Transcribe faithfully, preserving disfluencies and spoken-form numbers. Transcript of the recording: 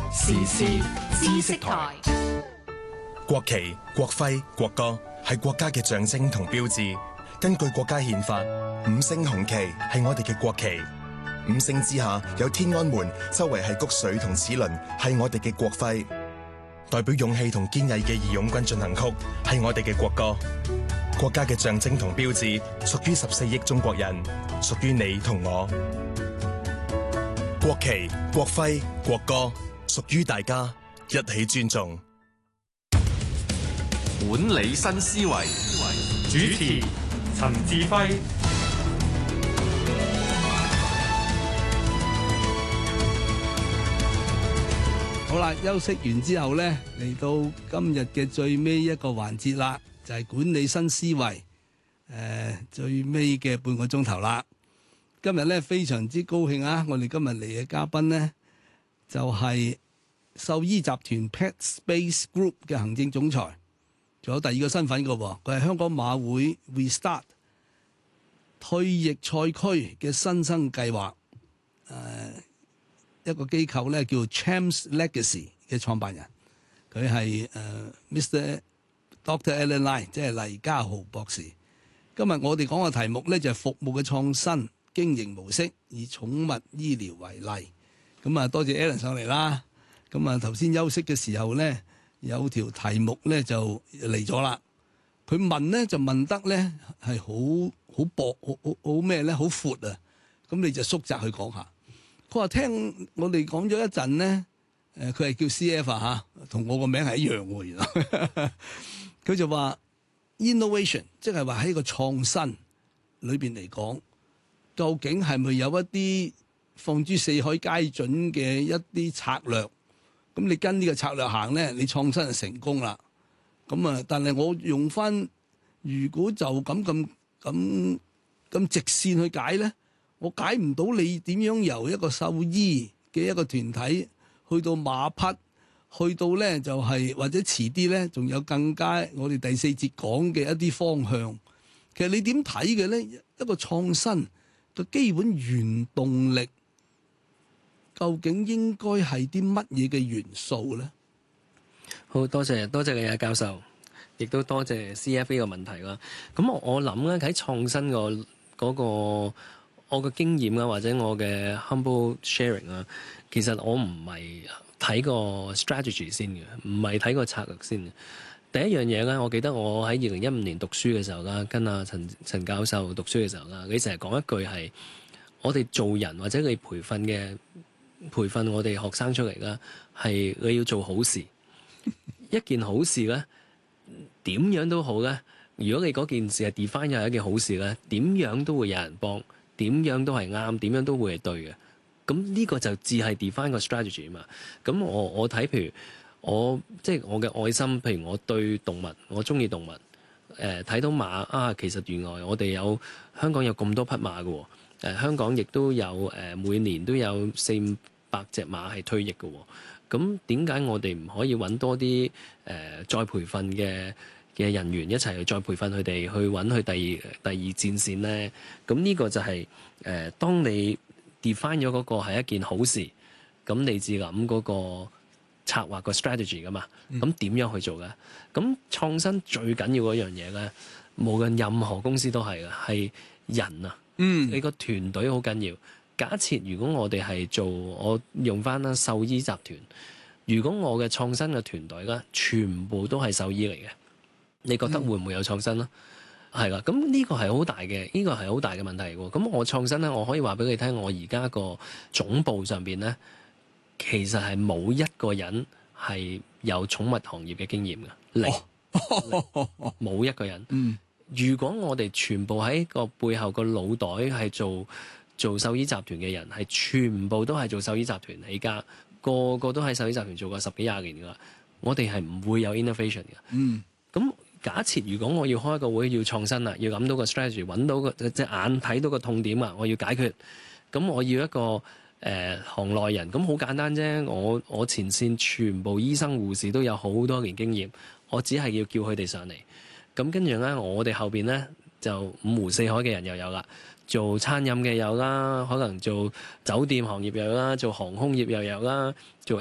時事知識台。 國旗、國徽、國歌係國家嘅象徵同標誌。根據國家憲法，五星紅旗係我哋嘅國旗。五星之下有天安門，周圍係谷穗同齒輪，係我哋嘅國徽。代表勇氣同堅毅嘅義勇軍進行曲係我哋嘅國歌。國家嘅象徵同標誌屬於十四億中國人，屬於你同我。國旗、國徽、國歌屬於大家，一起尊重。 管理新思維， 主持陳志輝。 好啦，休息完之後呢，嚟到今日嘅最尾一個環節啦，就係管理新思維。誒、呃，最尾嘅半個鐘頭啦。今日呢，非常之高興啊！我哋今日嚟嘅嘉賓呢，就係、是、獸醫集團 Pet Space Group 嘅行政總裁，仲有第二個身份嘅喎，佢係香港馬會 Restart 退役賽區嘅新生計劃誒。呃一個機構咧叫 Champs Legacy 嘅創辦人，佢係誒 Mister Doctor Alan Lai， 即係黎家豪博士。今日我哋講嘅題目咧就係服務嘅創新經營模式，以寵物醫療為例。咁啊，多謝 Alan 上嚟啦。咁啊，頭先休息嘅時候咧，有條題目咧就嚟咗啦。佢問咧就問得咧係好好薄，好好好咩咧，好闊啊。咁你就縮窄去講下。佢話聽我哋講咗一陣咧，誒佢係叫 C F 啊嚇，同我個名係一樣喎。原來佢就話 innovation， 即係話喺個創新裏邊嚟講，究竟係咪有一啲放諸四海皆準嘅一啲策略？咁你跟呢個策略行咧，你創新就成功啦。咁啊，但係我用翻，如果就咁咁咁咁直線去解咧？我解唔到你點樣由一個獸醫嘅一個團體去到馬匹，去到咧就係、是、或者遲啲咧，仲有更加我哋第四節講嘅一啲方向。其實你點睇嘅咧？一個創新嘅基本原動力，究竟應該係啲乜嘢嘅元素咧？ 好多謝多謝你啊，教授，亦都多謝 C F 呢個問題啦。咁我我諗咧喺創新個嗰個。我嘅經驗啊，或者我嘅 humble sharing 啊，其實我唔係睇個 strategy 先嘅，唔係睇個策略先嘅。第一樣嘢咧，我記得我喺二零一五年讀書嘅時候啦，跟阿陳陳教授讀書嘅時候啦，你成日講一句係我哋做人或者你培訓嘅培訓我哋學生出嚟啦，係你要做好事。一件好事咧，點樣都好咧。如果你嗰件事係 define 又係一件好事咧，點樣都會有人幫。點樣都係啱，點樣都會係對嘅。咁呢個就只係 define 個 strategy 啊嘛。咁我我睇譬如我即係我嘅愛心，譬如我對動物，我中意動物。誒、呃、睇到馬啊，其實原來我哋有香港有咁多匹馬嘅喎、呃。香港亦都有誒、呃、每年都有四五百隻馬係退役嘅喎。咁點解我哋唔可以揾多啲誒、呃、再培訓嘅嘅人員一齊去再培訓佢哋，去揾佢第二第二戰線咧？咁呢個就係、是、誒、呃，當你 define 咗嗰個係一件好事，咁你至諗嗰個策劃個 strategy 噶嘛？咁點樣去做嘅？咁創新最緊要嗰樣嘢咧，無論任何公司都係嘅，係人啊。嗯，你個團隊好緊要。假設如果我哋係做，我用翻啦獸醫集團，如果我嘅創新嘅團隊咧，全部都係獸醫嚟嘅。你覺得會唔會有創新咧？係啦、嗯，咁呢個係好大嘅，呢個係好大嘅問題喎。咁我創新咧，我可以話俾你聽，我而家個總部上邊咧，其實係冇一個人係有寵物行業嘅經驗嘅，零，冇一個人。嗯，如果我哋全部喺個背後個腦袋係做做獸醫集團嘅人，係全部都係做獸醫集團起家，個個都喺獸醫集團做過十幾廿年㗎啦，我哋係唔會有 innovation 嘅。嗯，咁。假設如果我要開一個會要創新啦，要諗到個 strategy， 揾到個隻眼睇到個痛點啊，我要解決。咁我要一個誒、呃、行內人，咁好簡單啫。我我前線全部醫生護士都有好多年經驗，我只係要叫佢哋上嚟。咁跟住咧，我哋後邊咧就五湖四海嘅人又有啦，做餐飲嘅有啦，可能做酒店行業又有啦，做航空業又有啦。